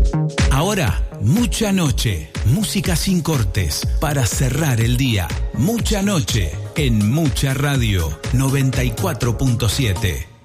Ahora, Mucha Noche, música sin cortes, para cerrar el día. Mucha Noche, en Mucha Radio, 94.7.